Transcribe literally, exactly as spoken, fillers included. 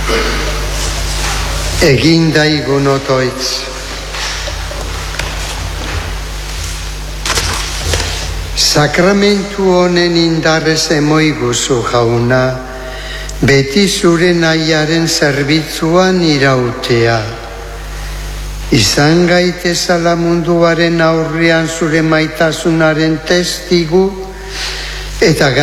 Egin daigun otoitz. Sakramentu honen indarrez emoiguzu jauna, beti zure nahiaren zerbitzuan irautea. Izan gaitezala munduaren aurrean zure maitasunaren testigu, eta